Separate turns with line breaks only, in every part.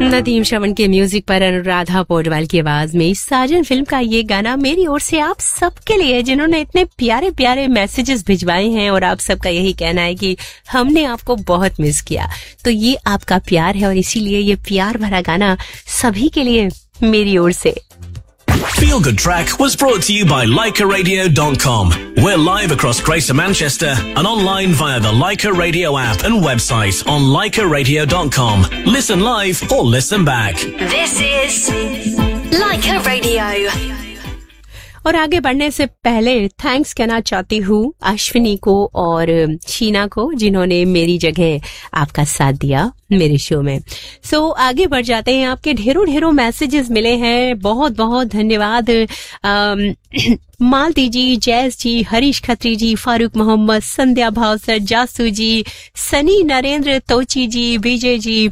नदीम श्रवण के म्यूजिक पर अनुराधा पौडवाल की आवाज में साजन फिल्म का ये गाना मेरी ओर से आप सबके लिए, जिन्होंने इतने प्यारे प्यारे मैसेजेस भिजवाए हैं और आप सबका यही कहना है कि हमने आपको बहुत मिस किया। तो ये आपका प्यार है और इसीलिए ये प्यार भरा गाना सभी के लिए मेरी ओर से।
Feel Good Track was brought to you by LikerRadio.com. We're live across Greater Manchester and online via the Liker Radio app and website on LikerRadio.com. Listen live or listen back.
This is Liker Radio.
और आगे बढ़ने से पहले thanks कहना चाहती हूँ अश्विनी को और शीना को, जिन्होंने मेरी जगह आपका साथ दिया मेरे शो में। सो आगे बढ़ जाते हैं। आपके ढेरों मैसेजेस मिले हैं, बहुत बहुत धन्यवाद। मालती जी, जैस जी, हरीश खत्री जी, फारूक मोहम्मद, संध्या भावसर, जासू जी, सनी नरेंद्र, तोची जी, विजय जी,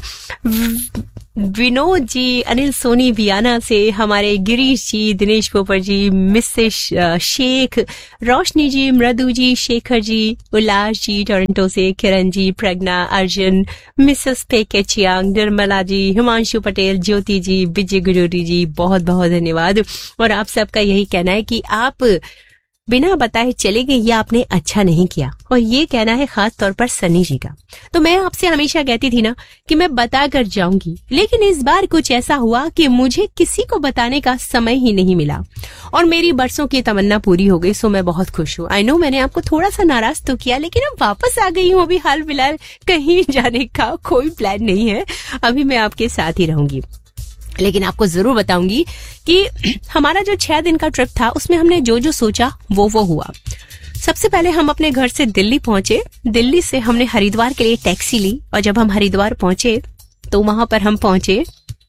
विनोद जी, अनिल सोनी वियाना से, हमारे गिरीश जी, दिनेश पोपर जी, मिसेस शेख, रोशनी जी, मृदु जी, शेखर जी, उल्लास जी टोरंटो से, किरण जी, प्रज्ञा, अर्जुन, मिसेस पेके चियांग, निर्मला जी, हिमांशु पटेल, ज्योति जी, विजय गुरूरी जी, बहुत बहुत धन्यवाद। और आप सबका यही कहना है कि आप बिना बताए चले गए, ये आपने अच्छा नहीं किया। और ये कहना है खास तौर पर सनी जी का। तो मैं आपसे हमेशा कहती थी ना कि मैं बता कर जाऊंगी, लेकिन इस बार कुछ ऐसा हुआ कि मुझे किसी को बताने का समय ही नहीं मिला और मेरी बरसों की तमन्ना पूरी हो गई। सो मैं बहुत खुश हूँ। आई नो मैंने आपको थोड़ा सा नाराज तो किया, लेकिन अब वापस आ गई हूँ। अभी हाल फिलहाल कहीं जाने का कोई प्लान नहीं है, अभी मैं आपके साथ ही रहूंगी। लेकिन आपको जरूर बताऊंगी कि हमारा जो 6 दिन का ट्रिप था उसमें हमने जो जो सोचा वो हुआ। सबसे पहले हम अपने घर से दिल्ली पहुंचे। दिल्ली से हमने हरिद्वार के लिए टैक्सी ली और जब हम हरिद्वार पहुंचे तो वहां पर हम पहुंचे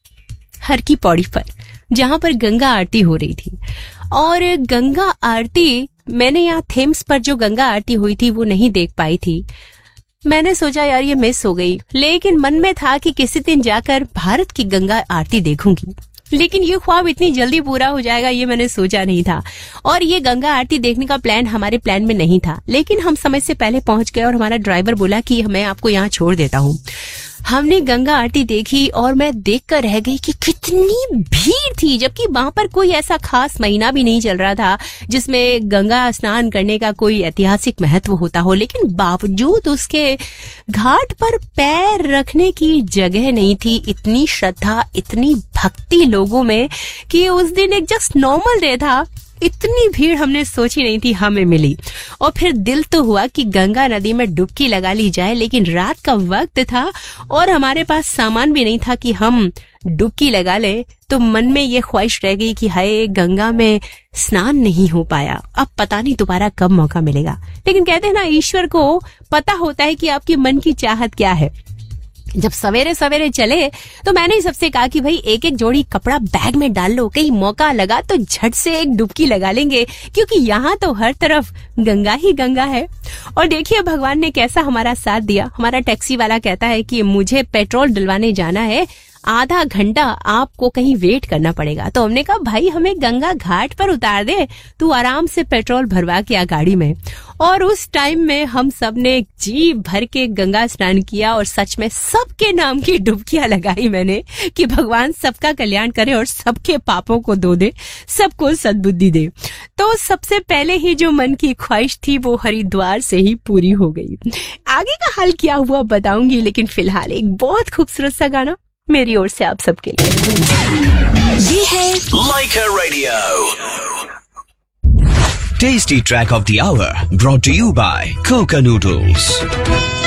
हर की पौड़ी पर, जहां पर गंगा आरती हो रही थी। और गंगा आरती मैंने यहाँ थेम्स पर जो गंगा आरती हुई थी वो नहीं देख पाई थी। मैंने सोचा यार ये मिस हो गई, लेकिन मन में था कि किसी दिन जाकर भारत की गंगा आरती देखूंगी। लेकिन ये ख्वाब इतनी जल्दी पूरा हो जाएगा ये मैंने सोचा नहीं था। और ये गंगा आरती देखने का प्लान हमारे प्लान में नहीं था, लेकिन हम समय से पहले पहुंच गए और हमारा ड्राइवर बोला कि मैं आपको यहाँ छोड़ देता हूँ। हमने गंगा आरती देखी और मैं देखकर रह गई कि कितनी भीड़ थी, जबकि वहां पर कोई ऐसा खास महीना भी नहीं चल रहा था जिसमें गंगा स्नान करने का कोई ऐतिहासिक महत्व होता हो। लेकिन बावजूद उसके घाट पर पैर रखने की जगह नहीं थी। इतनी श्रद्धा, इतनी भक्ति लोगों में कि उस दिन एक जस्ट नॉर्मल डे था। इतनी भीड़ हमने सोची नहीं थी हमें मिली। और फिर दिल तो हुआ कि गंगा नदी में डुबकी लगा ली जाए, लेकिन रात का वक्त था और हमारे पास सामान भी नहीं था कि हम डुबकी लगा ले। तो मन में ये ख्वाहिश रह गई कि हाय गंगा में स्नान नहीं हो पाया, अब पता नहीं दोबारा कब मौका मिलेगा। लेकिन कहते हैं ना ईश्वर को पता होता है कि आपकी मन की चाहत क्या है। जब सवेरे सवेरे चले तो मैंने ही सबसे कहा कि भाई एक एक जोड़ी कपड़ा बैग में डाल लो, कहीं मौका लगा तो झट से एक डुबकी लगा लेंगे, क्योंकि यहाँ तो हर तरफ गंगा ही गंगा है। और देखिए भगवान ने कैसा हमारा साथ दिया। हमारा टैक्सी वाला कहता है कि मुझे पेट्रोल डलवाने जाना है, आधा घंटा आपको कहीं वेट करना पड़ेगा। तो हमने कहा भाई हमें गंगा घाट पर उतार दे, तू आराम से पेट्रोल भरवा के आ गाड़ी में। और उस टाइम में हम सब ने जी भर के गंगा स्नान किया और सच में सबके नाम की डुबकियां लगाई मैंने कि भगवान सबका कल्याण करे और सबके पापों को धो दे, सबको सद्बुद्धि दे। तो सबसे पहले ही जो मन की ख्वाहिश थी वो हरिद्वार से ही पूरी हो गई। आगे का हाल क्या हुआ बताऊंगी, लेकिन फिलहाल एक बहुत खूबसूरत सा गाना मेरी ओर से आप सबके लिए।
ये है
Liker Radio. Tasty track of the hour brought to you by Coca Noodles.